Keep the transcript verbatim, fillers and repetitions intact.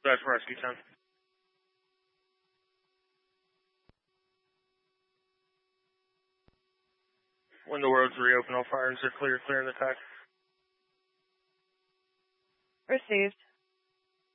That's Rescue ten. When the roads reopen, all fires are clear, clear in the taxi. Received.